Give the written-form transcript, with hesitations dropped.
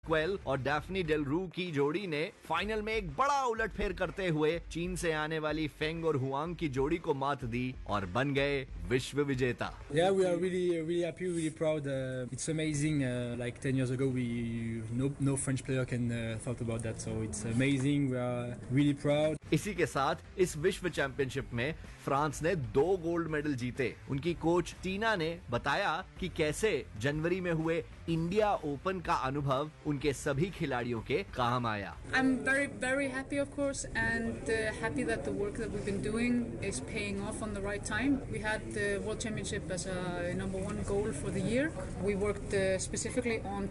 Quail और Daphne del रू की जोड़ी ने फाइनल में एक बड़ा उलटफेर करते हुए चीन से आने वाली फेंग और हुआंग की जोड़ी को मात दी और बन गए विश्व विजेता। Yeah, we are really happy, really proud. It's amazing. Like 10 years ago, no French player can thought about that. So it's amazing. We are really proud. इसी के साथ इस विश्व चैंपियनशिप में फ्रांस ने 2 गोल्ड मेडल जीते। उनकी कोच टीना ने बताया कि कैसे जनवरी में हुए इंडिया ओपन का अनुभव उनके सभी खिलाड़ियों के काम आया। I'm very happy, of course, and happy that the work that we've been doing is paying off on the right time. We had the World Championship as a #1 goal for the year. We worked specifically on